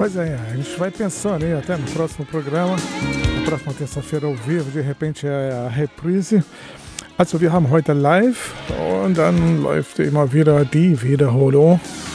Pois é, a gente vai pensando aí até no próximo programa, na próxima terça-feira ao vivo, de repente é a Reprise. Also wir haben heute live und dann läuft immer wieder die Wiederholung.